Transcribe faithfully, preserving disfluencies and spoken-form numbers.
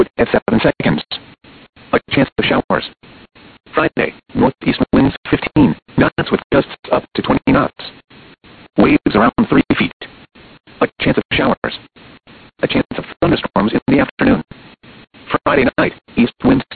at seven seconds. A chance of showers. Friday, northeast winds fifteen knots with gusts up to twenty knots. Waves around three feet. A chance of showers. A chance of thunderstorms in the afternoon. Friday night, east winds